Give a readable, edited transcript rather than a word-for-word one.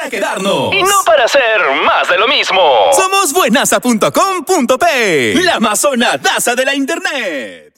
para quedarnos. Y no para hacer más de lo mismo. Somos buenaza.com.p, la más sonadaza de la internet.